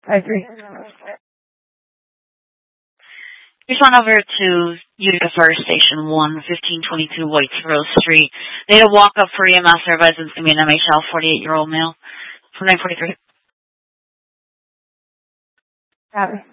I agree. Here's on over to Utica Fire Station 1, 1522 White Rose Street. They had a walk-up for EMS. Their residence to be an MHL 48-year-old male from 943. Got it.